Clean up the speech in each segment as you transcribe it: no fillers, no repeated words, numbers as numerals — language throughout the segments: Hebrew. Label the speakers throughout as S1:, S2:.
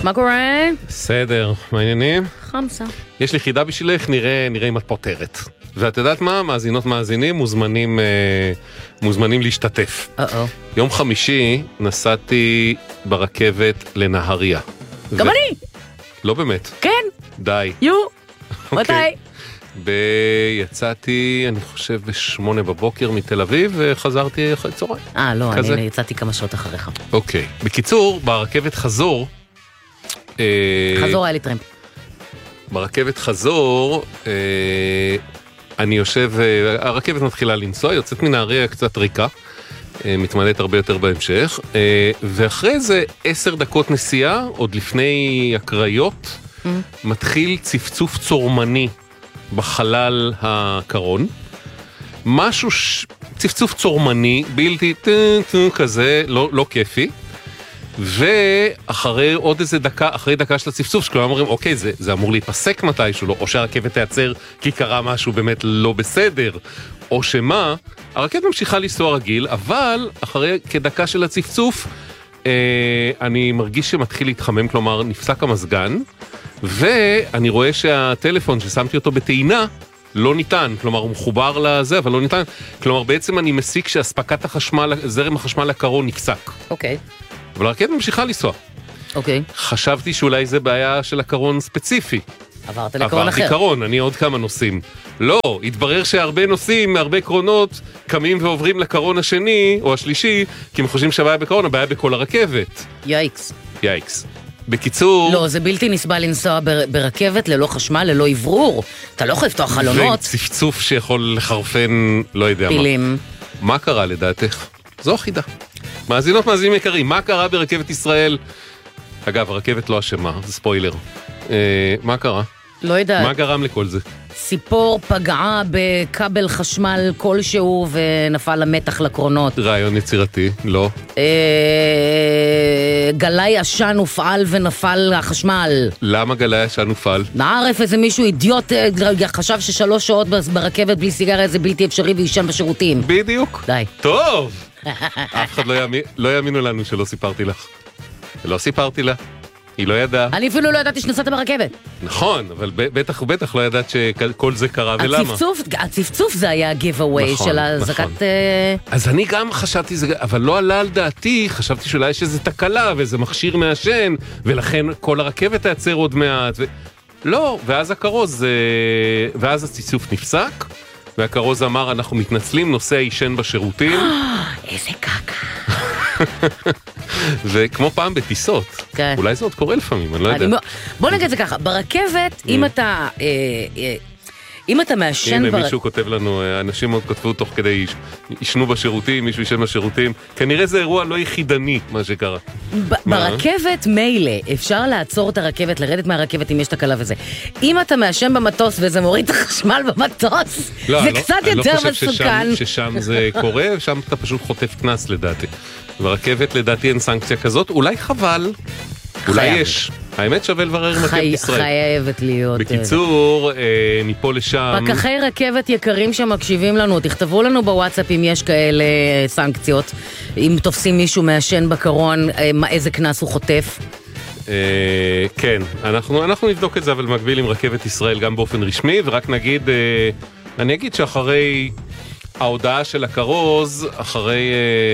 S1: מה קורה?
S2: בסדר, מה העניינים?
S1: חמסה.
S2: יש לי חידה בשבילך, נראה אם את פותרת. ואת יודעת מה? מאזינים מוזמנים להשתתף. יום חמישי נסעתי ברכבת לנהריה.
S1: גם אני!
S2: לא באמת.
S1: כן.
S2: די.
S1: מתי?
S2: יצאתי, אני חושב, 8 בבוקר מתל אביב, וחזרתי אחרי צהריים.
S1: לא, אני יצאתי כמה שעות אחריך.
S2: אוקיי. בקיצור, ברכבת חזור...
S1: חזור היה לי טרמפ.
S2: ברכבת חזור, אני יושב, הרכבת מתחילה לנסוע, יוצאת מנהריה קצת ריקה, מתמלאת הרבה יותר בהמשך, ואחרי זה 10 דקות נסיעה, עוד לפני הקריות, מתחיל צפצוף צורמני בחלל הקרון, צפצוף צורמני, בלתי כזה, לא כיפי, ואחרי עוד איזה דקה, אחרי דקה של הצפצוף, שכולם אומרים, אוקיי, זה אמור להיפסק מתישהו, או שהרכבת תיעצר כי קרה משהו באמת לא בסדר, או שמה, הרכבת ממשיכה לנסוע רגיל, אבל אחרי כדקה של הצפצוף, אני מרגיש שמתחיל להתחמם, כלומר, נפסק המזגן, ואני רואה שהטלפון ששמתי אותו בטעינה, לא ניתן, כלומר הוא מחובר לזה, אבל לא ניתן, כלומר בעצם אני מסיק שהספקת החשמל, זרם החשמל לקרון נפסק.
S1: אוקיי.
S2: אבל הרכבת ממשיכה לנסוע.
S1: אוקיי.
S2: חשבתי שאולי זה בעיה של הקרון ספציפי.
S1: עברת לקרון אחר.
S2: עברתי קרון, אני עוד כמה נוסעים. לא, התברר שהרבה נוסעים, מהרבה קרונות, קמים ועוברים לקרון השני או השלישי, כי הם חושבים שהבעיה בקרון, הבעיה בכל הרכבת. יאיקס. בקיצור...
S1: לא, זה בלתי נסבל לנסוע ברכבת ללא חשמל, ללא עברור. אתה לא יכול לפתוח חלונות.
S2: וצפצוף שיכול לחרפן, לא יודע
S1: פילים.
S2: מה קרה לדעתך? זו החידה. מאזינים יקרים, מה קרה ברכבת ישראל? אגב, הרכבת לא אשמה, זה ספוילר. מה קרה?
S1: לא יודעת.
S2: מה גרם לכל זה?
S1: ציפור פגעה בכבל חשמל כלשהו ונפל למתח לקרונות.
S2: רעיון יצירתי, לא.
S1: גלי עשן הופעל ונפל החשמל.
S2: למה גלי עשן הופעל?
S1: נערף איזה מישהו אידיוט חשב ש3 שעות ברכבת בלי סיגריה זה בלתי אפשרי וישן בשירותים.
S2: בדיוק.
S1: די.
S2: טוב. אף אחד לא יאמינו לנו שלא סיפרתי לך. לא סיפרתי לה. היא לא ידעה.
S1: אני אפילו לא ידעתי שנסעת ברכבת.
S2: נכון, אבל בטח לא ידעת שכל זה קרה ולמה.
S1: הצפצוף זה היה giveaway של הזקת...
S2: אז אני גם חשבתי, אבל לא עלה על דעתי, חשבתי שאולי יש איזו תקלה ואיזה מכשיר מעשן, ולכן כל הרכבת תעצר עוד מעט. לא, ואז ואז הצפצוף נפסק, והקרוז אמר, אנחנו מתנצלים, נוסע ישן בשירותים.
S1: איזה קקה.
S2: וכמו פעם בטיסות,
S1: כן.
S2: אולי זה עוד קורה לפעמים, אני לא יודע.
S1: בוא נגיד את זה ככה, ברכבת, אם אתה מעשן...
S2: הנה מישהו כותב לנו, אנשים עוד כתבו תוך כדי ישנו בשירותים, מישהו ישן בשירותים, כנראה זה אירוע לא יחידני, מה שקרה.
S1: ברכבת מילא, אפשר לעצור את הרכבת, לרדת מהרכבת אם יש תקלה וזה. אם אתה מעשן במטוס וזה מוריד את החשמל במטוס, זה קצת יותר מסוכן.
S2: אני לא חושב ששם זה קורה, שם אתה פשוט חוטף כנס לדעתי. ברכבת לדעתי אין סנקציה כזאת, אולי חבל, אולי יש. האמת שווה לברר עם רכבת ישראל.
S1: חייבת להיות.
S2: בקיצור, מפה לשם...
S1: פקחי רכבת יקרים שמקשיבים לנו, תכתבו לנו בוואטסאפ אם יש כאלה סנקציות, אם תופסים מישהו מעשן בקרון, איזה כנס הוא חוטף.
S2: כן, אנחנו נבדוק את זה, אבל מקביל עם רכבת ישראל גם באופן רשמי, ורק נגיד, אני אגיד שאחרי... ההודעה של הקרוז, אחרי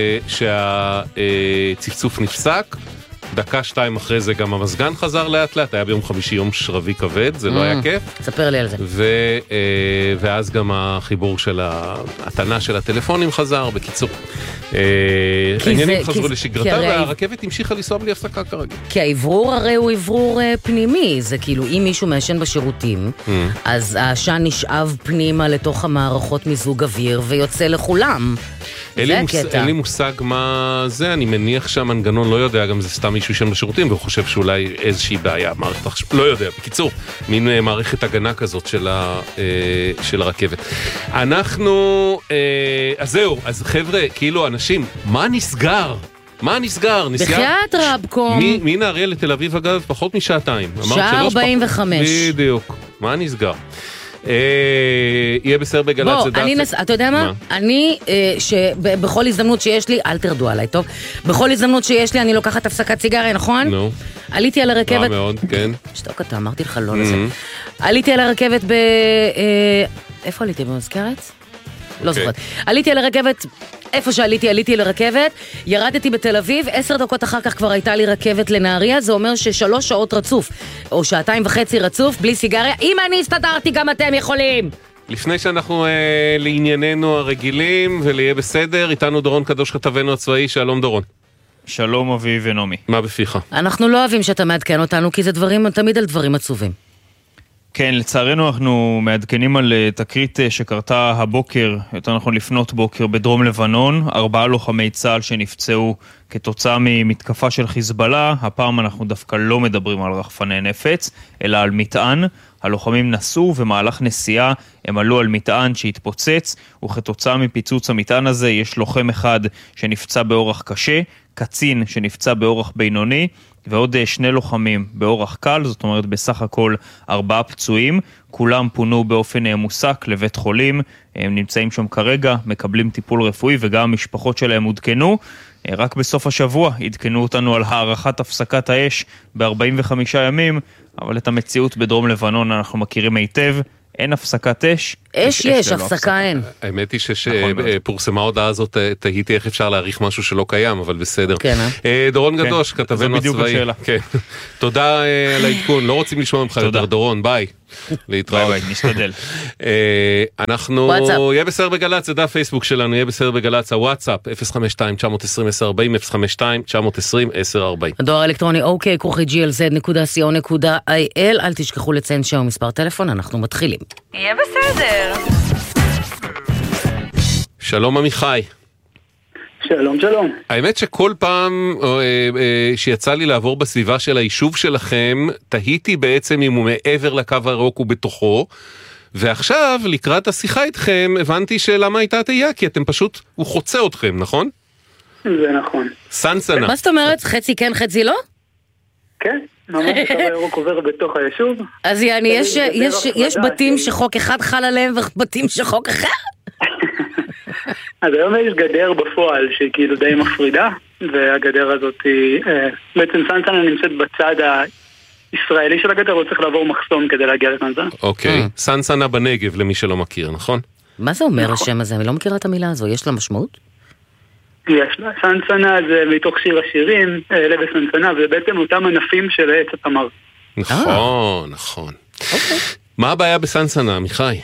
S2: שהצפצוף נפסק, 1-2 אחרי זה גם המזגן חזר לאט לאט, היה ביום חמישי יום שרבי כבד, זה לא היה כיף.
S1: ספר לי על זה.
S2: ואז גם החיבור של ההתנה של הטלפונים חזר, בקיצור. העניינים חזרו לשגרתה, והרכבת המשיכה לנסוע בלי הפסקה כרגיל.
S1: כי העברור הרי הוא עברור פנימי, זה כאילו אם מישהו מעשן בשירותים, אז העשן נשאב פנימה לתוך המערכות מיזוג אוויר ויוצא לכולם.
S2: אין לי מושג מה זה, אני מניח שהמנגנון לא יודע, גם זה סתם מישהו ישן בשירותים, והוא חושב שאולי איזושהי בעיה, מערכת החשמל, לא יודע, בקיצור, מין מערכת הגנה כזאת של הרכבת. אנחנו, אז זהו, אז חבר'ה, כאילו אנשים, מה נסגר? מה נסגר?
S1: בחיית רבקום.
S2: מנהריה לתל אביב אגב, פחות משעתיים.
S1: שעה 45.
S2: בדיוק, מה נסגר? יהיה בסדר בגלת זה דעת.
S1: אתה יודע מה? אני, שבכל הזדמנות שיש לי, אל תרדו עליי, טוב? בכל הזדמנות שיש לי, אני לוקחת הפסקת סיגריה, נכון?
S2: נו.
S1: עליתי על הרכבת...
S2: רע מאוד, כן.
S1: שתוק אתה, אמרתי לך לא לזה. עליתי על הרכבת איפה עליתי? במזכרת? לא זוכרת. עליתי על הרכבת... איפה שעליתי, עליתי לרכבת, ירדתי בתל אביב, 10 דקות אחר כך כבר הייתה לי רכבת לנהריה, זה אומר ש3 שעות רצוף, או 2.5 רצוף, בלי סיגריה. אם אני הסתדרתי, גם אתם יכולים.
S2: לפני שאנחנו לענייננו הרגילים ולהיה בסדר, איתנו דורון קדוש כתבנו הצבאי, שלום דורון.
S3: שלום אבי ונעמי.
S2: מה בפיך?
S1: אנחנו לא אוהבים שאתה מעדכן אותנו, כי זה תמיד על דברים עצובים.
S3: כן, לצערנו אנחנו מעדכנים על תקרית שקרתה הבוקר, יותר נכון לפנות בוקר, בדרום לבנון. 4 לוחמי צה"ל שנפצעו כתוצאה ממתקפה של חיזבאללה. הפעם אנחנו דווקא לא מדברים על רחפני נפץ, אלא על מטען. הלוחמים נסעו ומהלך נסיעה הם עלו על מטען שהתפוצץ, וכתוצאה מפיצוץ המטען הזה יש לוחם אחד שנפצע באורח קשה, קצין שנפצע באורח בינוני, ועוד 2 לוחמים באורח קל, זאת אומרת בסך הכל 4 פצועים, כולם פונו באופן מוסק לבית חולים, הם נמצאים שם כרגע, מקבלים טיפול רפואי וגם המשפחות שלהם עודכנו. רק בסוף השבוע עדכנו אותנו על הערכת הפסקת האש ב-45 ימים, אבל את המציאות בדרום לבנון אנחנו מכירים היטב, אין הפסקת אש.
S1: יש, הפסקה אין.
S2: האמת היא שפורסמה ההודעה הזאת, תהיתי איך אפשר להעריך משהו שלא קיים, אבל בסדר. דורון גדוש, כתבנו הצבאי. תודה על העדכון, לא רוצים לשמוע ממך יותר, דורון, ביי. להתראות.
S3: נשתדל.
S2: אנחנו, יהיה בסדר בגלץ, זה דף פייסבוק שלנו, יהיה בסדר בגלץ, הוואטסאפ, 052-920-1040, 052-920-1040.
S1: הדואר האלקטרוני, אוקיי, glz.co.il, אל תשכחו לציין שם מספר טלפון, אנחנו מתחילים.
S4: יהיה בסדר.
S2: שלום עמיחי.
S5: שלום, שלום.
S2: האמת שכל פעם שיצא לי לעבור בסביבה של היישוב שלכם, תהיתי בעצם אם הוא מעבר לקו הירוק ובתוכו, ועכשיו, לקראת השיחה איתכם, הבנתי שלמה הייתה תהייה, כי אתם פשוט, הוא חוצה אתכם, נכון?
S5: זה נכון.
S2: סנסנה.
S1: מה זאת אומרת? חצי כן, חצי לא?
S5: כן, ממש הקו הירוק עובר בתוך היישוב.
S1: אז יעני, יש בתים שחוק אחד חל עליהם, ובתים שחוק אחר?
S5: אז היום יש גדר בפועל שהיא כאילו די מפרידה, והגדר הזאת היא, בעצם סנסנה נמצאת בצד הישראלי של הגדר, הוא צריך לעבור מחסום כדי להגיע לסנסנה.
S2: אוקיי, סנסנה בנגב למי שלא מכיר, נכון?
S1: מה זה אומר השם הזה? אני לא מכירה את המילה הזו, יש לה משמעות?
S5: יש לה, סנסנה זה מתוך שיר השירים, לב סנסנה, ובעצם אותם ענפים של עץ התמר.
S2: נכון, נכון. מה הבעיה בסנסנה, עמיחי?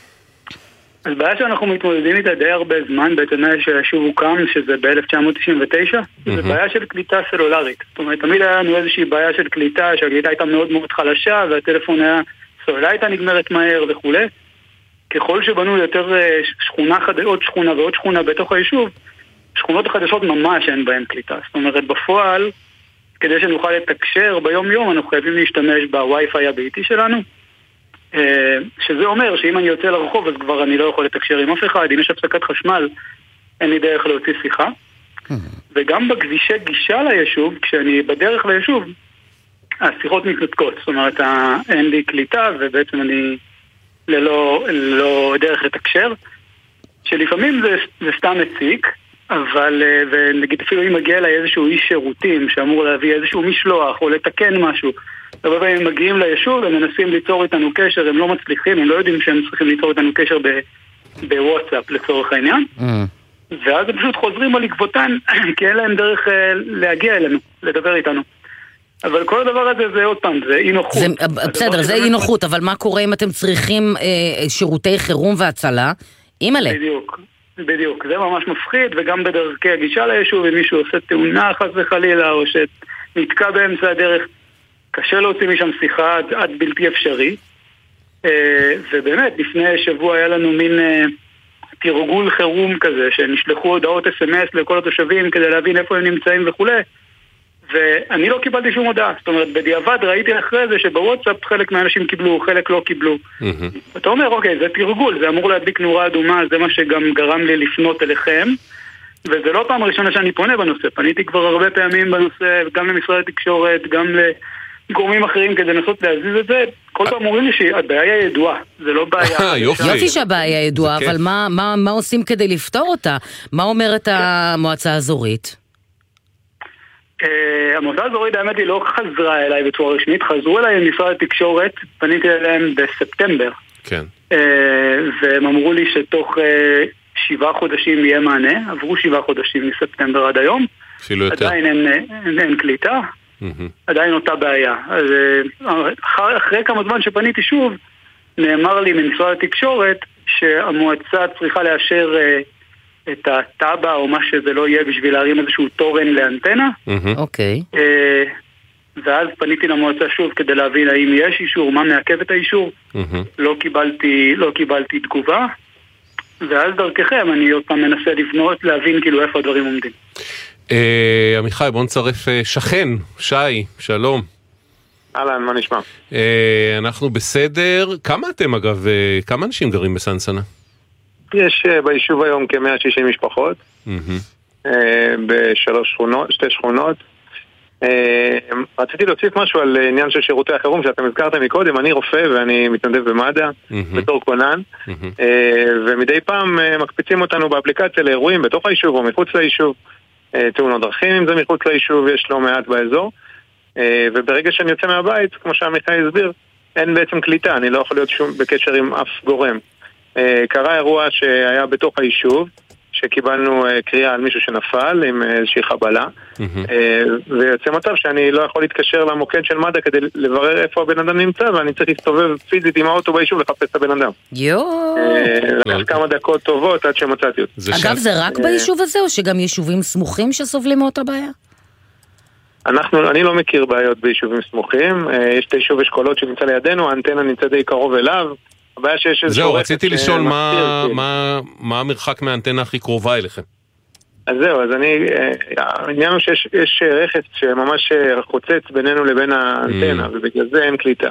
S5: אז בעיה שאנחנו מתמודדים איתה די הרבה זמן, בעצם שהיישוב הוקם, שזה ב-1999, זה בעיה של קליטה סלולרית. זאת אומרת, תמיד היה לנו איזושהי בעיה של קליטה, שהקליטה הייתה מאוד מאוד חלשה, והטלפון היה, סוללה הייתה נגמרת מהר וכו'. ככל שבנו יותר שכונה, עוד שכונה ועוד שכונה בתוך היישוב, שכונות החדשות ממש אין בהן קליטה. זאת אומרת, בפועל, כדי שנוכל לתקשר ביום יום, אנחנו חייבים להשתמש בווי-פיי הביתי שלנו, שזה אומר שאם אני יוצא לרחוב אז כבר אני לא יכול לתקשר עם אף אחד, אם יש הפסקת חשמל אין לי דרך להוציא שיחה, וגם בכבישי גישה ליישוב, כשאני בדרך ליישוב השיחות מתנתקות, זאת אומרת אין לי קליטה ובעצם אני ללא דרך לתקשר, שלפעמים זה סתם מציק, אבל ונגיד אפילו אם מגיע אליי איזשהו איש שירותים שאמור להביא איזשהו משלוח או לתקן משהו, הרבה פעמים הם מגיעים ליישוב, הם מנסים ליצור איתנו קשר, הם לא מצליחים, הם לא יודעים שהם צריכים ליצור איתנו קשר בוואטסאפ לצורך העניין, ואז הם פשוט חוזרים על עקבותן, כי אין להם דרך להגיע אלינו, לדבר איתנו. אבל כל הדבר הזה זה עוד פעם, זה אי נוחות.
S1: בסדר, זה אי נוחות, אבל מה קורה אם אתם צריכים שירותי חירום והצלה? אימאלה.
S5: בדיוק, זה ממש מפחיד, וגם בדרכי הגישה ליישוב, אם מישהו עושה תאונה חס וחלילה, או שנתקע באמצע הדרך, קשה להוציא משם שיחה עד בלתי אפשרי. ובאמת, לפני שבוע היה לנו מין תרגול חירום כזה, שנשלחו הודעות SMS לכל התושבים כדי להבין איפה הם נמצאים וכו'. ואני לא קיבלתי שום הודעה. זאת אומרת, בדיעבד ראיתי אחרי זה שבוואטסאפ חלק מהאנשים קיבלו, חלק לא קיבלו. אתה אומר, אוקיי, זה תרגול, זה אמור להדליק נורה אדומה, זה מה שגם גרם לי לפנות אליכם. וזה לא פעם הראשונה שאני פונה בנושא. פניתי כבר הרבה פעמים בנושא, גם למשרד התקשורת, גם לגורמים אחרים כדי לנסות להזיז את זה. כל פעם אומרים לי שהבעיה ידועה, זה לא בעיה.
S1: יופי שהבעיה ידועה, אבל מה עושים כדי לפתור אותה? מה אומרת המועצה האזורית?
S5: המועצה האזורית האמת היא לא חזרה אליי בצורה רשמית, חזרו אליי ממשרד התקשורת, פניתי אליהם בספטמבר.
S2: כן.
S5: והם אמרו לי שתוך 7 חודשים יהיה מענה, עברו 7 חודשים מספטמבר עד היום.
S2: אפילו יותר.
S5: עדיין אין קליטה, עדיין אותה בעיה. אז אחרי כמה זמן שפניתי שוב, נאמר לי ממשרד התקשורת שהמועצה צריכה לאשר את הטאבה או מה שזה לא יהיה בשביל להרים איזשהו תורן לאנטנה.
S1: אוקיי.
S5: ואז פניתי למועצה שוב כדי להבין האם יש אישור, מה מעכב את האישור. לא קיבלתי תגובה. ואז דרככם אני עוד פעם מנסה לבנות, להבין כאילו איפה הדברים עומדים.
S2: עמיחי, בוא נצרף שכן, שי, שלום.
S4: אהלן, מה נשמע?
S2: אנחנו בסדר. כמה אתם אגב, כמה אנשים גרים בסנסנה?
S4: יש ביישוב היום כ-160 משפחות, בשתי שכונות. רציתי להוסיף משהו על עניין של שירותי החירום שאתם הזכרתם מקודם. אני רופא ואני מתנדב במד"א בתור כונן, ומדי פעם מקפיצים אותנו באפליקציה לאירועים בתוך היישוב או מחוץ ליישוב. תאונות דרכים אם זה מחוץ ליישוב, יש לא מעט באזור, וברגע שאני יוצא מהבית, כמו שעמיחי הסביר, אין בעצם קליטה, אני לא יכול להיות בקשר עם אף גורם. קרה אירוע שהיה בתוך היישוב, שקיבלנו קריאה על מישהו שנפל עם איזושהי חבלה, ויוצא מצב שאני לא יכול להתקשר למוקד של מד"א כדי לברר איפה הבן אדם נמצא, ואני צריך להסתובב פיזית עם האוטו ביישוב לחפש את הבן אדם. לקח כמה דקות טובות עד שמצאתי אותו.
S1: אגב, זה רק ביישוב הזה, או שגם יישובים סמוכים שסובלים מאותה בעיה?
S4: אני לא מכיר בעיות ביישובים סמוכים, יש את היישוב אשכולות שנמצא לידינו, האנטנה נמצא די קרוב אליו.
S2: זהו, רציתי לשאול מה המרחק מהאנטנה הכי קרובה אליכם.
S4: אז זהו, העניין הוא שיש רכס שממש חוצץ בינינו לבין האנטנה, ובגלל זה אין קליטה.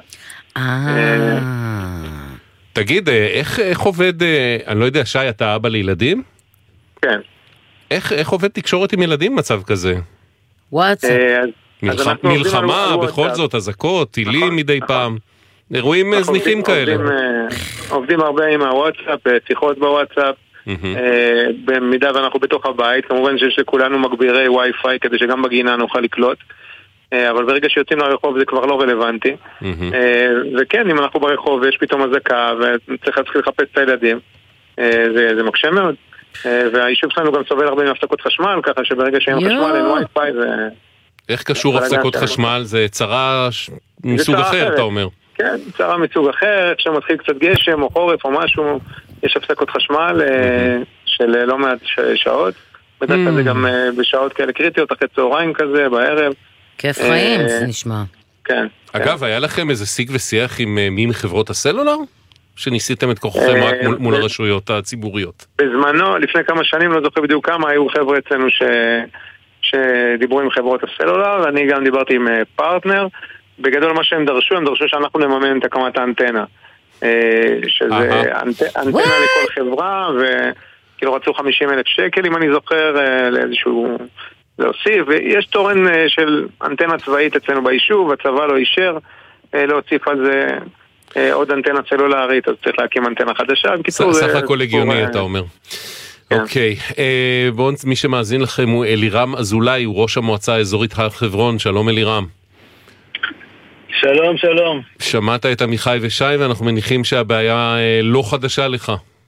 S2: תגיד, איך עובד, אני לא יודע, שי, אתה אבא לילדים?
S4: כן.
S2: איך עובד תקשורת עם ילדים במצב כזה?
S1: וואטסאפ.
S2: מלחמה, בכל זאת, אזעקות, טילים מדי פעם. אירועים זניחים כאלה.
S4: עובדים הרבה עם הוואטסאפ, שיחות בוואטסאפ, במידה ואנחנו בתוך הבית, כמובן שיש לכולנו מגבירי וי-פיי כדי שגם בגינה נוכל לקלוט, אבל ברגע שיוצאים לרחוב זה כבר לא רלוונטי, וכן, אם אנחנו ברחוב ויש פתאום אזעקה וצריך להתחיל לחפש את הילדים, זה מקשה מאוד, והיישוב שלנו גם סובל הרבה מהפסקות חשמל, ככה שברגע שאין חשמל אין וי-פיי
S2: איך קשור הפסקות חשמל? זה צרה מסוג אחר, אתה אומר?
S4: כן, צרה מסוג אחר, איך שמתחיל קצת גשם או חורף או משהו, יש הפסקות חשמל של לא מעט שעות, בדרך כלל זה גם בשעות כאלה קריטיות, אחרי צהריים כזה, בערב.
S1: כיף חיים, זה נשמע.
S4: כן.
S2: אגב, היה לכם איזה שיג ושיח עם מי מחברות הסלולר? שניסיתם את כוחכם רק מול הרשויות הציבוריות?
S4: בזמנו, לפני כמה שנים, לא זוכר בדיוק כמה, היו חבר'ה אצלנו שדיברו עם חברות הסלולר, ואני גם דיברתי עם פרטנר. בגדול מה שהם דרשו, הם דרשו שאנחנו נממן את הקמת האנטנה, שזה אנטנה לכל חברה, וכאילו רצו 50,000 שקל אם אני זוכר, לאיזשהו להוסיף, ויש תורן של אנטנה צבאית אצלנו ביישוב, הצבא לא אישר להוסיף על זה עוד אנטנה סלולרית, אז צריך להקים אנטנה חדשה.
S2: סך הכל הגיוני אתה אומר. אוקיי, בואו, מי שמאזין לכם הוא אלירם אזולאי, הוא ראש המועצה האזורית הר חברון. שלום אלירם.
S6: שלום, שלום.
S2: שמעת את עמיחי ושי, ואנחנו מניחים שהבעיה לא חדשה לך.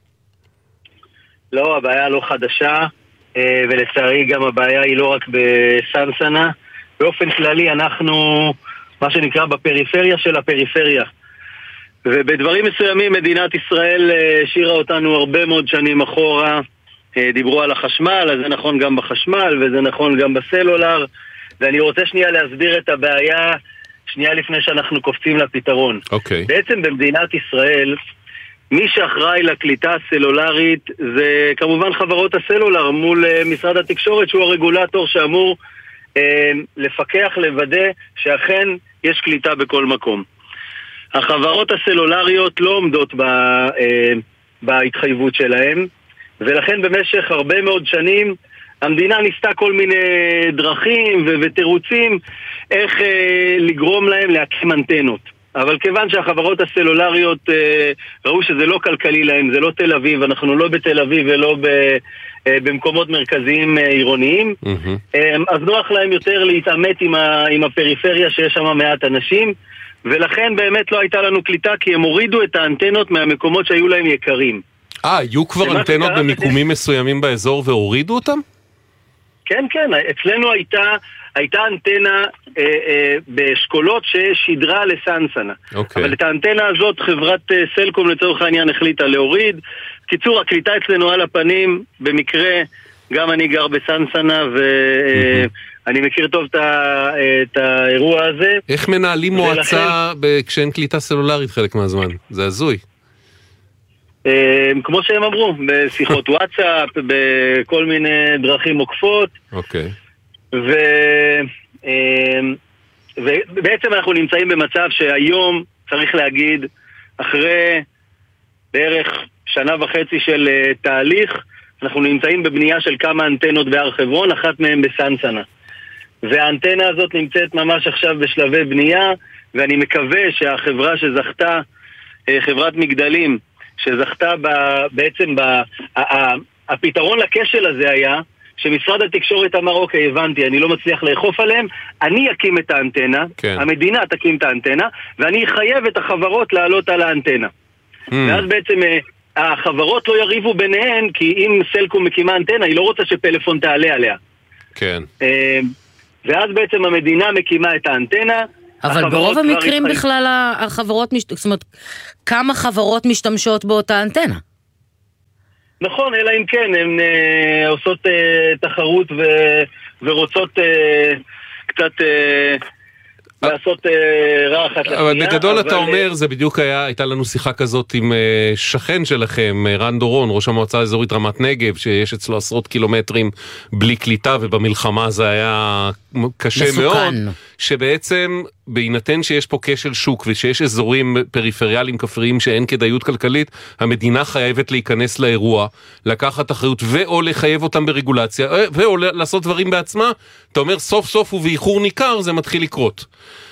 S6: לא, הבעיה לא חדשה, ולצערי גם הבעיה היא לא רק בסנסנה. באופן כללי אנחנו, מה שנקרא, בפריפריה של הפריפריה. ובדברים מסוימים מדינת ישראל השאירה אותנו הרבה מאוד שנים אחורה. דיברו על החשמל, אז זה נכון גם בחשמל, וזה נכון גם בסלולר. ואני רוצה שנייה להסביר את הבעיה שנייה לפני שאנחנו קופצים לפתרון. בעצם במדינת ישראל, מי שאחראי לקליטה הסלולרית זה כמובן חברות הסלולר מול משרד התקשורת, שהוא הרגולטור שאמור לפקח, לוודא שאכן יש קליטה בכל מקום. החברות הסלולריות לא עומדות בהתחייבות שלהם, ולכן במשך הרבה מאוד שנים המדינה ניסתה כל מיני דרכים ותירוצים איך לגרום להם להקים אנטנות. אבל כיוון שהחברות הסלולריות ראו שזה לא כלכלי להם, זה לא תל אביב, אנחנו לא בתל אביב ולא במקומות מרכזיים עירוניים, אז נוח להם יותר להתעמת עם הפריפריה שיש שם מעט אנשים, ולכן באמת לא הייתה לנו קליטה, כי הם הורידו את האנטנות מהמקומות שהיו להם יקרים.
S2: היו כבר אנטנות במיקומים מסוימים באזור והורידו אותם?
S6: כן, כן, אצלנו הייתה אנטנה באשכולות ששידרה לסנסנה. אבל את האנטנה הזאת חברת סלקום לצורך העניין החליטה להוריד. קיצור, הקליטה אצלנו על הפנים, במקרה גם אני גר בסנסנה ואני מכיר טוב את האירוע הזה.
S2: איך מנהלים מועצה כשאין קליטה סלולרית חלק מהזמן? זה הזוי.
S6: כמו שהם אמרו, בשיחות וואטסאפ, בכל מיני דרכים עוקפות.
S2: אוקיי.
S6: ובעצם אנחנו נמצאים במצב שהיום, צריך להגיד, אחרי בערך 1.5 שנה של תהליך, אנחנו נמצאים בבנייה של כמה אנטנות בהר חברון, אחת מהן בסנסנה. והאנטנה הזאת נמצאת ממש עכשיו בשלבי בנייה, ואני מקווה שהחברה שזכתה, חברת מגדלים, שזכתה בעצם הפתרון לכשל הזה היה שמשרד התקשורת אמר, אוקיי, הבנתי, אני לא מצליח לאכוף עליהם, אני אקים את האנטנה, כן. המדינה תקים את האנטנה, ואני אחייב את החברות לעלות על האנטנה. ואז בעצם החברות לא יריבו ביניהן, כי אם סלקום מקימה אנטנה, היא לא רוצה שפלאפון תעלה עליה.
S2: כן.
S6: ואז בעצם המדינה מקימה את האנטנה,
S1: אבל ברוב המקרים בכלל החברות, זאת אומרת, כמה חברות משתמשות באותה אנטנה?
S6: נכון, אלא אם כן, הן עושות תחרות ורוצות קצת לעשות רע אחת לשנייה.
S2: אבל בגדול אתה אומר, זה בדיוק הייתה לנו שיחה כזאת עם שכן שלכם, רן דורון, ראש המועצה האזורית רמת נגב, שיש אצלו עשרות קילומטרים בלי קליטה, ובמלחמה זה היה קשה מאוד, שבעצם בהינתן שיש פה כשל שוק, ושיש אזורים פריפריאליים כפריים שאין כדאיות כלכלית, המדינה חייבת להיכנס לאירוע, לקחת אחריות, ואו לחייב אותם ברגולציה, ואו לעשות דברים בעצמה. אתה אומר סוף סוף ובאיחור ניכר זה מתחיל לקרות.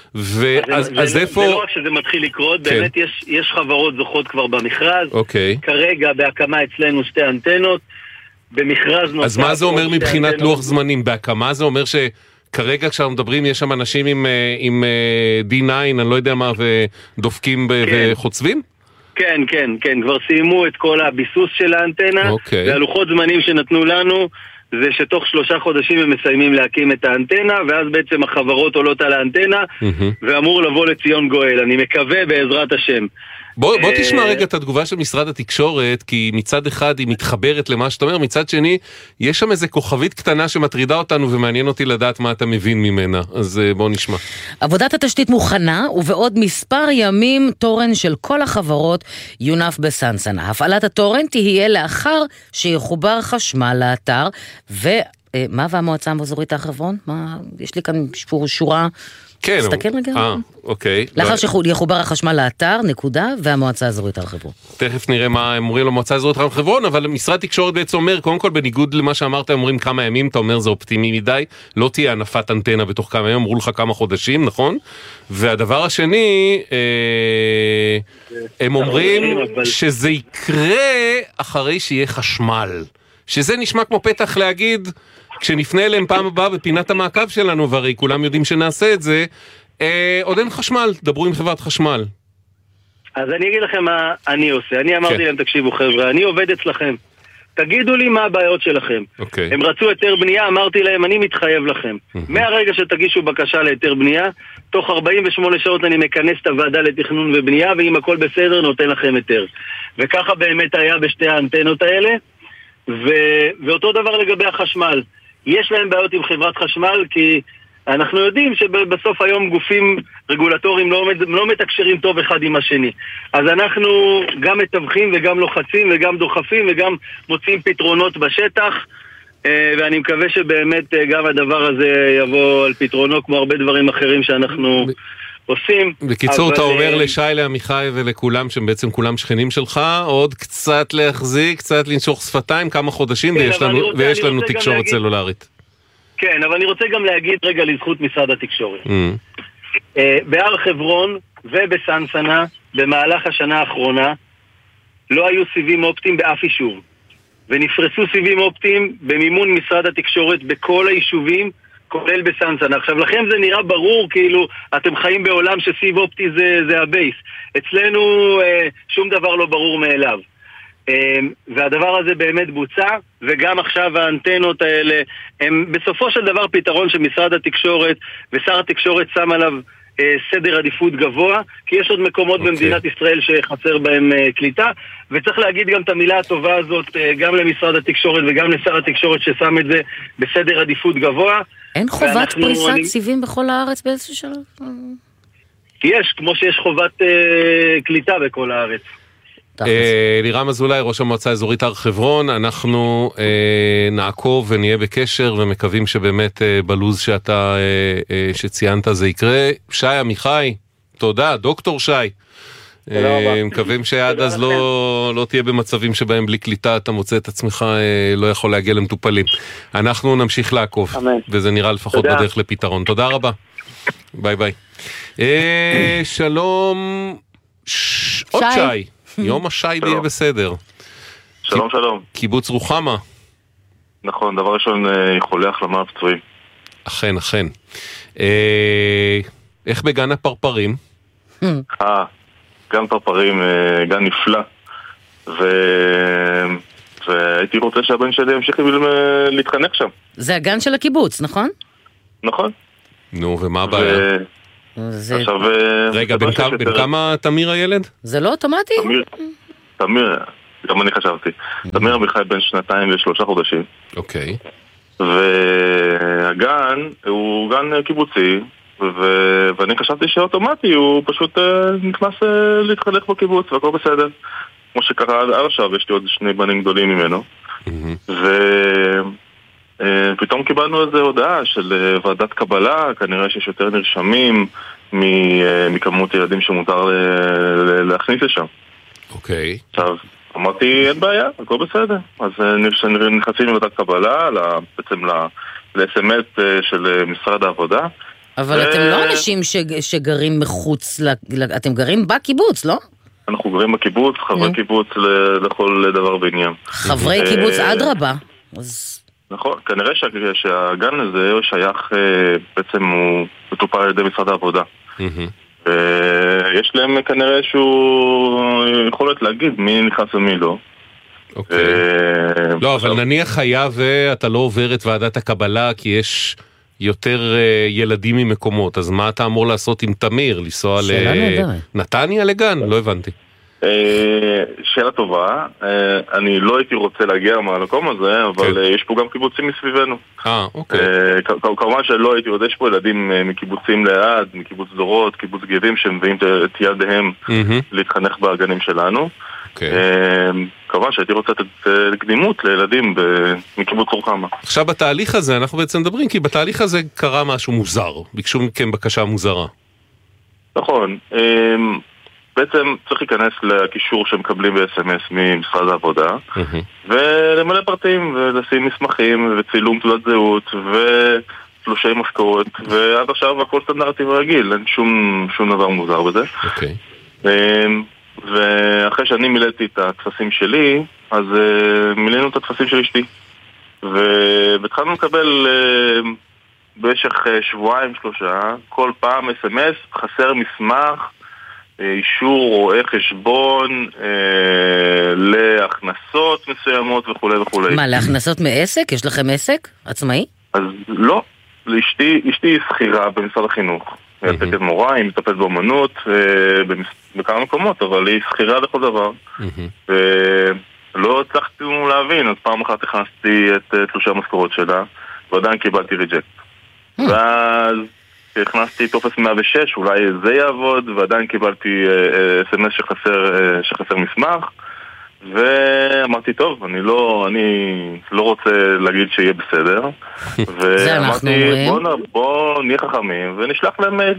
S6: אז איפה... זה לא רק שזה מתחיל לקרות, באמת יש חברות זוכות כבר במכרז, כרגע בהקמה אצלנו 2 אנטנות, במכרז נוסף... אז
S2: מה זה אומר מבחינת לוח זמנים? בהקמה זה אומר שכרגע כשאנחנו מדברים יש שם אנשים עם D9, אני לא יודע מה, ודופקים וחוצבים?
S6: כן, כן, כן, כבר סיימו את כל הביסוס של האנטנה, והלוחות זמנים שנתנו לנו זה שתוך 3 חודשים הם מסיימים להקים את האנטנה, ואז בעצם החברות עולות על האנטנה, ואמור לבוא לציון גואל. אני מקווה בעזרת השם.
S2: בוא תשמע רגע את התגובה של משרד התקשורת, כי מצד אחד היא מתחברת למה שאתה אומר, מצד שני, יש שם איזה כוכבית קטנה שמטרידה אותנו, ומעניין אותי לדעת מה אתה מבין ממנה. אז בוא נשמע.
S1: עבודת התשתית מוכנה, ובעוד מספר ימים תורן של כל החברות יונף בסנסנה. הפעלת התורן תהיה לאחר שיחובר חשמל לאתר, ומה והמועצה האזורית הר חברון? יש לי כאן שורה...
S2: כן,
S1: תסתכל רגע.
S2: אוקיי.
S1: לאחר שיחובר החשמל לאתר, נקודה, והמועצה האזורית הר חברון.
S2: תכף נראה מה הם אומרים למועצה האזורית הר חברון, אבל משרד תקשורת בעצם אומר, קודם כל בניגוד למה שאמרת, הם אומרים כמה ימים, אתה אומר זה אופטימי מדי, לא תהיה הנפת אנטנה בתוך כמה ימים, אמרו לך כמה חודשים, נכון? והדבר השני, הם אומרים שזה יקרה אחרי שיהיה חשמל. שזה נשמע כמו פתח להגיד... כשנפנה אליהם פעם הבאה בפינת המעקב שלנו, והרי כולם יודעים שנעשה את זה, עוד אין חשמל, דברו עם חברת חשמל.
S6: אז אני אגיד לכם מה אני עושה. אני אמרתי להם, תקשיבו חבר'ה, אני עובד אצלכם. תגידו לי מה הבעיות שלכם. הם רצו היתר בנייה, אמרתי להם, אני מתחייב לכם. מהרגע שתגישו בקשה להיתר בנייה, תוך 48 שעות אני מכנס את הוועדה לתכנון ובנייה, ואם הכל בסדר נותן לכם היתר. וככה באמת היה בשתי האנטנות האלה, ואותו דבר לגבי החשמל. יש להם בעיות עם חברת חשמל, כי אנחנו יודעים שבסוף היום גופים רגולטוריים לא מתקשרים טוב אחד עם השני. אז אנחנו גם מתווכים וגם לוחצים וגם דוחפים וגם מוצאים פתרונות בשטח, ואני מקווה שבאמת גם הדבר הזה יבוא על פתרונו כמו הרבה דברים אחרים שאנחנו עושים.
S2: בקיצור, אתה אומר לשי, לעמיחי ולכולם, שהם בעצם כולם שכנים שלך, עוד קצת להחזיק, קצת לנשוך שפתיים, כמה חודשים, ויש לנו תקשורת סלולרית.
S6: כן, אבל אני רוצה גם להגיד רגע לזכות משרד התקשורת. בהר חברון ובסנסנה, במהלך השנה האחרונה, לא היו סיבים אופטיים באף יישוב. ונפרסו סיבים אופטיים במימון משרד התקשורת בכל היישובים, כולל בסנסנה. עכשיו, לכם זה נראה ברור, כאילו, אתם חיים בעולם שסיב אופטי זה הבייס. אצלנו שום דבר לא ברור מאליו. והדבר הזה באמת בוצע, וגם עכשיו האנטנות האלה הם בסופו של דבר פתרון של משרד התקשורת, ושר התקשורת שם עליו סדר עדיפות גבוה, כי יש עוד מקומות במדינת ישראל שחסר בהם קליטה, וצריך להגיד גם את המילה הטובה הזאת גם למשרד התקשורת וגם לשר התקשורת ששם את זה בסדר עדיפות גבוה.
S1: אין חובת פריסת סיבים בכל הארץ באיזשהו שלב?
S6: יש, כמו שיש חובת קליטה בכל הארץ.
S2: לירם אזולאי, ראש המועצה האזורית הר חברון, אנחנו נעקוב ונהיה בקשר ומקווים שבאמת בלוז שאתה שציינת זה יקרה. שי עמיחי, תודה, דוקטור שי. מקווים שעד אז לא תהיה במצבים שבהם בלי קליטה אתה מוצא את עצמך לא יכול להגיע למטופלים. אנחנו נמשיך לעקוב, וזה נראה לפחות בדרך לפתרון. תודה רבה. ביי ביי. שלום, עוד שי. יום השי יהיה בסדר.
S7: שלום שלום.
S2: קיבוץ רוחמה.
S7: נכון, דבר ראשון איחולי החלמה לפצועים.
S2: אכן, אכן. איך בגן הפרפרים?
S7: גן פרפרים, גן נפלא. והייתי רוצה שהבן שלי ימשיך להתחנך שם.
S1: זה הגן של הקיבוץ, נכון?
S7: נכון.
S2: נו, ומה הבעיה?
S7: עכשיו...
S2: רגע, בן כמה תמיר הילד?
S1: זה לא אוטומטי?
S7: תמיר, גם אני חשבתי. תמיר אביחי בן 2 ו3 חודשים.
S2: אוקיי.
S7: והגן הוא גן קיבוצי, ואני חשבתי שאוטומטי הוא פשוט נכנס להתחלק בקיבוץ והכל בסדר. כמו שקרה עד עכשיו, יש לי עוד 2 בנים גדולים ממנו. ופתאום קיבלנו איזו הודעה של ועדת קבלה, כנראה שיש יותר נרשמים מכמות ילדים שמותר להכניס לשם.
S2: אוקיי.
S7: עכשיו, אמרתי, אין בעיה, הכל בסדר. אז נכנסים לוועדת קבלה, בעצם ל-SMS של משרד העבודה.
S1: אבל אתם לא אנשים שגרים מחוץ, אתם גרים בקיבוץ, לא?
S7: אנחנו גרים בקיבוץ, חברי קיבוץ לכל דבר בעניין.
S1: חברי קיבוץ אדרבה.
S7: נכון, כנראה שהגן הזה שייך, בעצם הוא מטופל על ידי משרד העבודה. ויש להם כנראה שהוא יכולת להגיד מי נכנס ומי לא.
S2: אוקיי. לא, אבל נניח היה ואתה לא עובר את ועדת הקבלה כי יש יותר ילדים ממקומות, אז מה אתה אמור לעשות עם תמיר? לנסוע לנתניה לגן? לא הבנתי.
S7: שאלה טובה, אני לא הייתי רוצה להגיע מהמקום הזה, אבל יש פה גם קיבוצים מסביבנו.
S2: אוקיי.
S7: כמובן שלא הייתי יודע, יש פה ילדים מקיבוצים ליד, מקיבוץ דורות, קיבוץ גבים, שמביאים את ילדיהם להתחנך בגנים שלנו. כמובן שהייתי רוצה לתת קדימות לילדים מקיבוץ רוחמה.
S2: עכשיו בתהליך הזה, אנחנו בעצם מדברים, כי בתהליך הזה קרה משהו מוזר, ביקשו מכם בקשה מוזרה.
S7: נכון, בעצם צריך להיכנס לקישור שמקבלים ב-SMS ממשרד העבודה ולמלא פרטים ולשים מסמכים וצילום תעודת זהות ותלושי משכורת, ועד עכשיו הכל סטנדרטי ורגיל, אין שום דבר מוזר בזה. ואחרי שאני מילאתי את התפסים שלי, אז מילאנו את התפסים של אשתי, והתחלנו לקבל במשך 2-3 כל פעם SMS, חסר מסמך, אישור רואה חשבון להכנסות מסוימות וכו' וכו'.
S1: מה, להכנסות מעסק? יש לכם עסק עצמאי?
S7: אז לא, אשתי היא שכירה במשרד החינוך. היא מטפלת מורה, היא מטפלת באמנות בכמה מקומות, אבל היא שכירה לכל דבר. ולא הצלחתי להבין, אז פעם אחת הכנסתי את תלושי המשכורות שלה, ועדיין קיבלתי ריג'קט. ואז הכנסתי טופס 106, אולי זה יעבוד, ועדיין קיבלתי SMS שחסר מסמך, ואמרתי, טוב, אני לא רוצה להגיד שיהיה בסדר, ואמרתי, בוא נהיה חכמים, ונשלח להם מייל.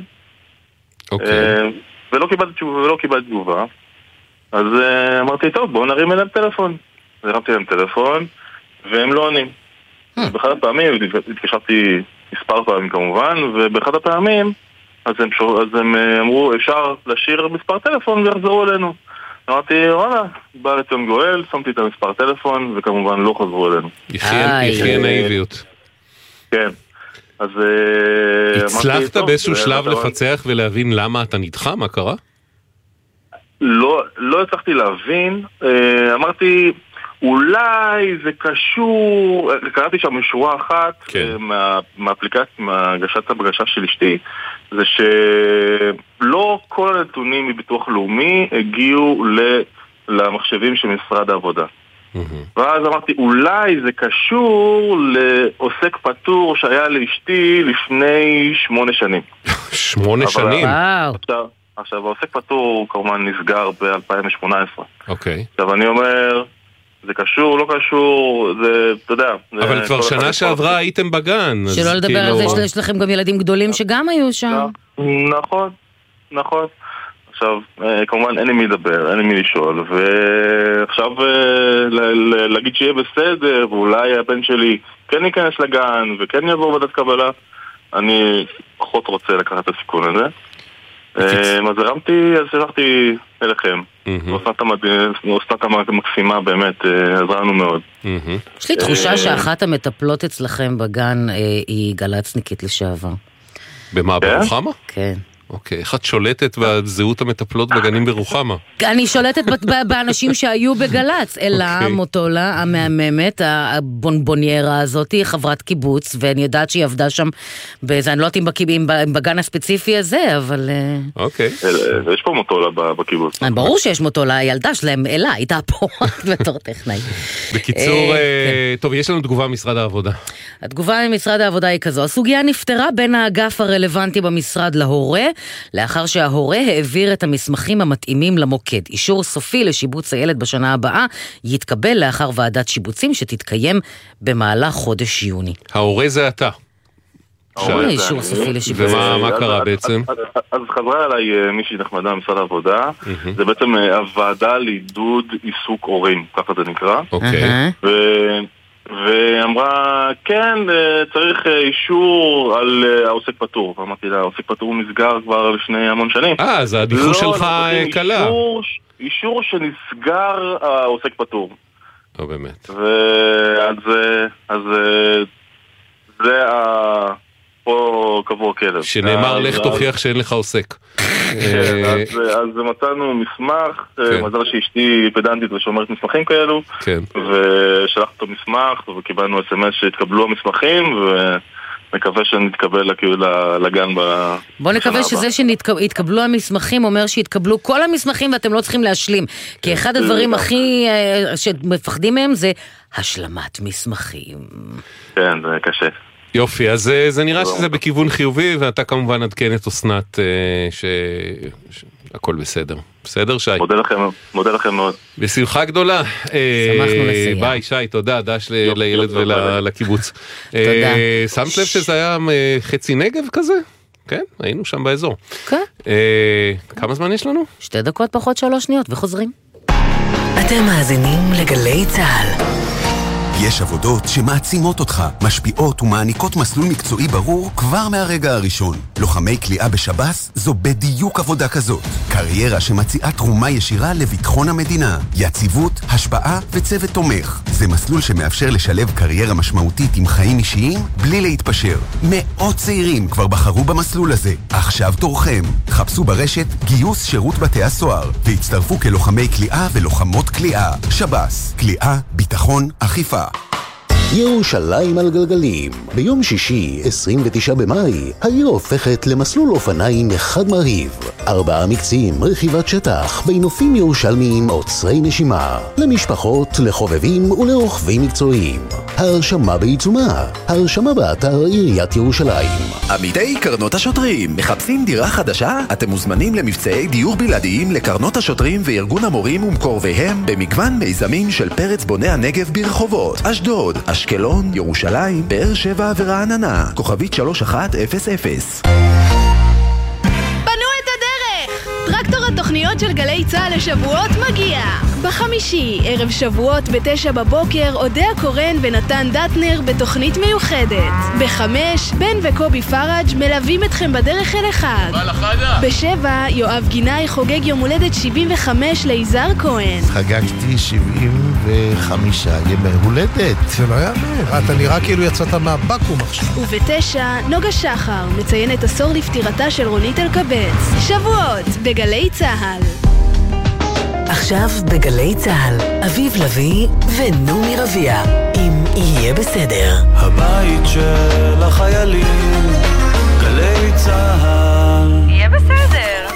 S7: ולא קיבלתי תגובה, אז אמרתי, טוב, בוא נרים אליהם טלפון. הרמתי להם טלפון, והם לא עונים. באחד הפעמים, התקשרתי מספר פעמים כמובן, ובאחד הפעמים אז הם אמרו, אפשר לשיר מספר טלפון ויחזרו אלינו. אמרתי, וואלה, בא לציון גואל, שמתי את המספר טלפון, וכמובן לא חזרו אלינו.
S2: יחי הנאיביות.
S7: כן. אז
S2: הצלחת באיזשהו שלב לפצח ולהבין למה אתה נדחה? מה קרה?
S7: לא הצלחתי להבין. אמרתי, אולי זה קשור, קראתי שם משורה אחת מהאפליקציה, מהגשת הבקשה של אשתי, זה שלא כל הנתונים מביטוח לאומי הגיעו למחשבים של משרד העבודה. ואז אמרתי, אולי זה קשור לעוסק פטור שהיה לאשתי לפני 8 שנים.
S2: 8 שנים?
S7: עכשיו, העוסק פטור כמובן נסגר ב-2018.
S2: אוקיי.
S7: עכשיו אני אומר, זה קשור, לא קשור, זה, אתה יודע.
S2: אבל כבר שנה שעברה הייתם בגן.
S1: שלא לדבר על זה שיש לכם גם ילדים גדולים שגם היו שם.
S7: נכון. עכשיו, כמובן אין לי מי לדבר, אין לי מי לשאול, ועכשיו להגיד שיהיה בסדר, ואולי הבן שלי כן ייכנס לגן, וכן יעבור ועדת קבלה, אני פחות רוצה לקחת את הסיכון הזה. אז שלחתי אליכם. אוסנת המקסימה באמת, עזרה לנו מאוד.
S1: יש לי תחושה שאחת המטפלות אצלכם בגן היא גלצניקית לשעבר.
S2: במה, ברוחמה?
S1: כן.
S2: אוקיי, איך את שולטת בזהות המטפלות בגנים ברוחמה?
S1: אני שולטת באנשים שהיו בגלץ, אלה מוטולה המהממת, הבונבוניירה הזאת, חברת קיבוץ, ואני יודעת שהיא עבדה שם, אני לא יודעת אם בגן הספציפי הזה, אבל...
S2: אוקיי.
S7: יש פה מוטולה בקיבוץ.
S1: ברור שיש מוטולה, הילדה שלהם, אלה, הייתה פה בתור טכנאי.
S2: בקיצור, טוב, יש לנו תגובה ממשרד העבודה.
S1: התגובה ממשרד העבודה היא כזו, הסוגיה נפתרה בין האגף הרלוונטי במשרד להורה, לאחר שההורה העביר את המסמכים המתאימים למוקד. אישור סופי לשיבוץ הילד בשנה הבאה יתקבל לאחר ועדת שיבוצים שתתקיים במהלך חודש יוני.
S2: ההורה זה אתה.
S1: אישור סופי לשיבוצים.
S2: ומה קרה בעצם?
S7: אז חזרה אליי מישהי נחמדה במשרד העבודה, זה בעצם הוועדה לעידוד עיסוק הורים, ככה זה נקרא.
S2: אוקיי.
S7: ואמרה, כן, צריך אישור על העוסק פטור. ואמרתי לה, העוסק פטור נסגר כבר לפני המון שנים.
S2: אז הדיחוש שלך קלה.
S7: אישור שנסגר העוסק פטור.
S2: לא באמת.
S7: אז זה פה קבוע כלב.
S2: שנאמר, לך תוכיח שאין לך עוסק.
S7: אז מצאנו מסמך, מזל שאשתי פדנטית ושומרת מסמכים כאלו, ושלחת אותו מסמך וקיבלנו SMS שהתקבלו המסמכים, ומקווה שנתקבל לגן בשנה.
S1: בוא נקווה שזה שהתקבלו המסמכים אומר שהתקבלו כל המסמכים ואתם לא צריכים להשלים, כי אחד הדברים הכי שמפחדים מהם זה השלמת מסמכים.
S7: כן, זה קשה.
S2: יופי, אז זה נראה שזה בכיוון חיובי, ואתה כמובן עדכן את אסנת שהכל בסדר. בסדר, שי?
S7: מודה לכם מאוד.
S2: בשמחה גדולה.
S1: שמחנו לסייע.
S2: ביי, שי, תודה, דש לילד ולקיבוץ. תודה. שמת לב שזה היה חצי נגב כזה? כן, היינו שם באזור.
S1: כן.
S2: כמה זמן יש לנו?
S1: 2 דקות פחות 3 שניות, וחוזרים.
S8: אתם מאזינים לגלי צהל.
S9: יש עבודות שמעצימות אותך, משפיעות ומעניקות מסלול מקצועי ברור כבר מהרגע הראשון. לוחמי כליאה בשב"ס זו בדיוק עבודה כזאת. קריירה שמציעה תרומה ישירה לביטחון המדינה. יציבות, השפעה וצוות תומך. זה מסלול שמאפשר לשלב קריירה משמעותית עם חיים אישיים בלי להתפשר. מאות צעירים כבר בחרו במסלול הזה. עכשיו תורכם. חפשו ברשת גיוס שירות בתי הסוהר והצטרפו כלוחמי כליאה ולוחמות כליאה. שב"ס, כליאה, ביטחון, אכיפה.
S10: ירושלים על גלגלים. ביום שישי, 29 במאי, העיר הופכת למסלול אופניים אחד מרהיב. 4 מקצים, רכיבת שטח, בנופים ירושלמיים עוצרי נשימה. למשפחות, לחובבים ולרוכבים מקצועיים. ההרשמה בעיצומה. ההרשמה באתר עיריית ירושלים.
S11: עמיתי קרנות השוטרים, מחפשים דירה חדשה? אתם מוזמנים למבצעי דיור בלעדיים לקרנות השוטרים וארגון המורים ומקורביהם במגוון מיזמים של פרץ בוני הנגב ברחובות, אשדוד, אשקלון, ירושלים, באר שבע ורעננה. כוכבית 3100.
S12: בנו את הדרך! טרקטור התוכניות התוכניות של גלי צהל לשבועות מגיע. בחמישי, ערב שבועות ב9 בבוקר, אודיה קורן ונתן דטנר בתוכנית מיוחדת. ב5, בן וקובי פראג' מלווים אתכם בדרך אל החג. ב7, יואב גינאי חוגג יום הולדת 75 ליזהר כהן.
S13: חגגתי 75 ימי הולדת.
S14: זה לא יאמן, אתה נראה כאילו יצאת מהבקום עכשיו.
S12: וב9, נוגה שחר מציינת עשור לפטירתה של רונית אלקבץ. שבועות בגלי צהל.
S8: עכשיו בגלי צהל, אביב לוי ונומי רביע, אם יהיה בסדר.
S15: הבית של החיילים, גלי צהל.
S12: יהיה בסדר.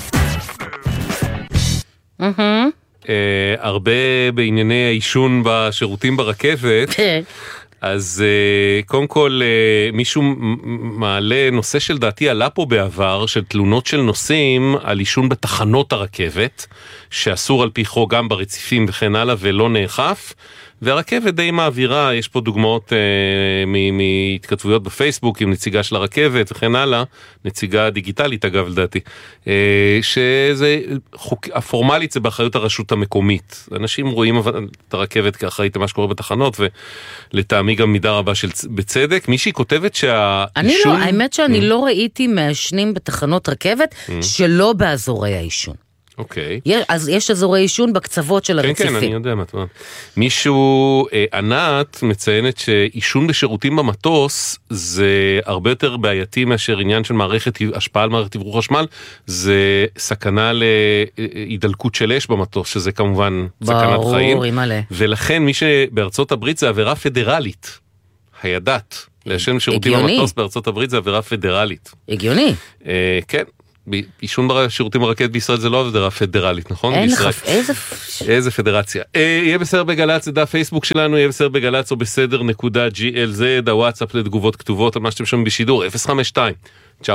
S2: הרבה בענייני העישון בשירותים ברכבת. אז קודם כל מישהו מעלה נושא של דעתי עלה פה בעבר של תלונות של נוסעים על עישון בתחנות הרכבת שאסור על פי חוק גם ברציפים וכן הלאה ולא נאכף, והרכבת די מעבירה, יש פה דוגמאות מהתכתבויות בפייסבוק עם נציגה של הרכבת וכן הלאה, נציגה דיגיטלית אגב לדעתי, שזה הפורמלית זה באחריות הרשות המקומית. אנשים רואים את הרכבת כאחראית למה שקורה בתחנות, ולטעמי גם מידה רבה של בצדק. מישהי כותבת שהאישון...
S1: האמת שאני לא ראיתי מעשנים בתחנות רכבת שלא באזורי האישון.
S2: אוקיי.
S1: אז יש אזורי עישון בקצוות של הרציפים.
S2: כן, אני יודע מה. מישהו, ענת, מציינת שעישון בשירותים במטוס זה הרבה יותר בעייתי מאשר עניין של השפעה על מערכת עברו חשמל, זה סכנה להידלקות של אש במטוס, שזה כמובן סכנת חיים.
S1: ברור, מלא.
S2: ולכן מי שבארצות הברית זה עבירה פדרלית. הידעת. לעשן בשירותים במטוס בארצות הברית זה עבירה פדרלית.
S1: הגיוני.
S2: כן. עישון בשירותים ברכבת בישראל זה לא עבירה פדרלית, נכון?
S1: אין לך,
S2: איזה פדרציה. יהיה בסדר בגלץ, זה דף פייסבוק שלנו, יהיה בסדר בגלץ או בסדר.glz, הוואטסאפ לתגובות כתובות על מה שאתם שומעים בשידור, 052-920-1040,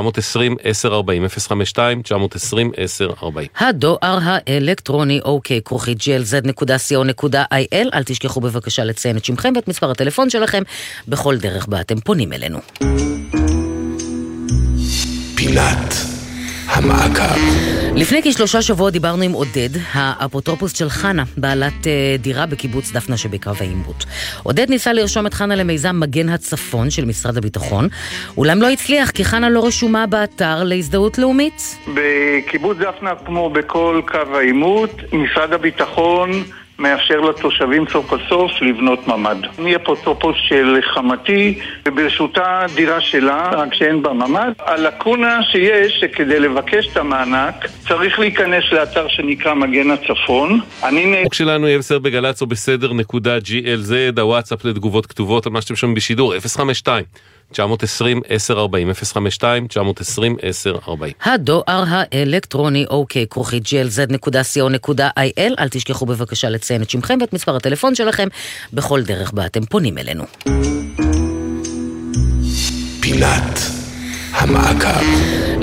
S2: 052-920-1040.
S1: הדואר האלקטרוני, glz.co.il, אל תשכחו בבקשה לציין את שמכם ואת מספר הטלפון שלכם, בכל דרך בה אתם פונים אלינו.
S10: פינת המעקב.
S1: לפני כ3 שבועות דיברנו עם עודד, האפוטרופוס של חנה, בעלת דירה בקיבוץ דפנה שבקו העימות. עודד ניסה לרשום את חנה למיזם מגן הצפון של משרד הביטחון, אולם לא הצליח כי חנה לא רשומה באתר להזדהות לאומית.
S16: בקיבוץ דפנה כמו בכל קו העימות, משרד הביטחון מאפשר לתושבים סוף כל סוף לבנות ממד. אני אפוטרופוס של חמתי, וברשותה דירה שלה, רק שאין בה ממד. הלקונה שיש שכדי לבקש את המענק, צריך להיכנס לאתר שנקרא מגן הצפון.
S2: החוק שלנו יהיה בסדר בגלץ או בסדר.glz, הוואטסאפ לתגובות כתובות על מה שאתם שומעים בשידור, 052-920-1040, 052-920-1040.
S1: הדואר האלקטרוני, glz.co.il, אל תשכחו בבקשה לציין את שמכם ואת מספר הטלפון שלכם, בכל דרך בה אתם פונים אלינו.
S10: פינת המעקב.